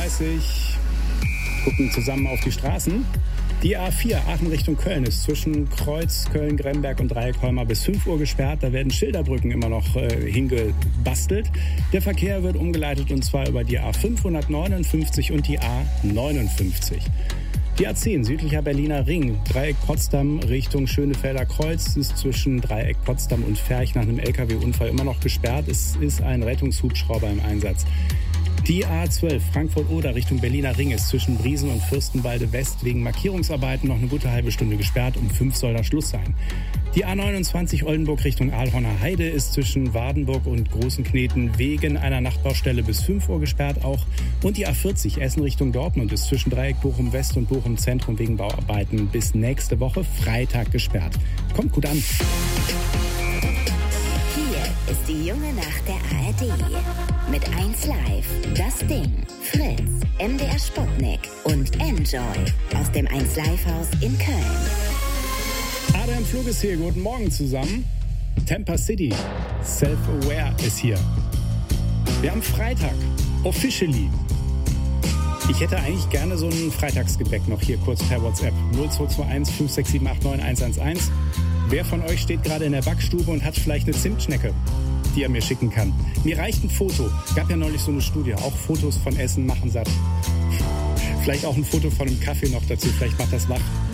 7:30 Uhr. Gucken zusammen auf die Straßen. Die A4 Aachen Richtung Köln ist zwischen Kreuz, Köln, Gremberg und Dreieckholmer bis 5 Uhr gesperrt. Da werden Schilderbrücken immer noch hingebastelt. Der Verkehr wird umgeleitet und zwar über die A559 und die A59. Die A10 südlicher Berliner Ring, Dreieck Potsdam Richtung Schönefelder Kreuz, ist zwischen Dreieck Potsdam und Ferch nach einem LKW-Unfall immer noch gesperrt. Es ist ein Rettungshubschrauber im Einsatz. Die A12 Frankfurt-Oder Richtung Berliner Ring ist zwischen Briesen und Fürstenwalde West wegen Markierungsarbeiten noch eine gute halbe Stunde gesperrt. Um 5 soll da Schluss sein. Die A29 Oldenburg Richtung Aalhorner Heide ist zwischen Wardenburg und Großenkneten wegen einer Nachtbaustelle bis 5 Uhr gesperrt auch. Und die A40 Essen Richtung Dortmund ist zwischen Dreieck Bochum West und Bochum Zentrum wegen Bauarbeiten bis nächste Woche Freitag gesperrt. Kommt gut an. Hier ist die junge Nacht der ARD. Mit 1Live, Das Ding, Fritz, MDR Sputnik und Enjoy aus dem 1Live-Haus in Köln. Adrian Flug ist hier. Guten Morgen zusammen. Tampa City, Self-Aware ist hier. Wir haben Freitag, officially. Ich hätte eigentlich gerne so ein Freitagsgebäck noch hier kurz per WhatsApp. 0221 5678 9111. Wer von euch steht gerade in der Backstube und hat vielleicht eine Zimtschnecke, die er mir schicken kann? Mir reicht ein Foto. Gab ja neulich so eine Studie. Auch Fotos von Essen machen satt. Vielleicht auch ein Foto von einem Kaffee noch dazu. Vielleicht macht das wach.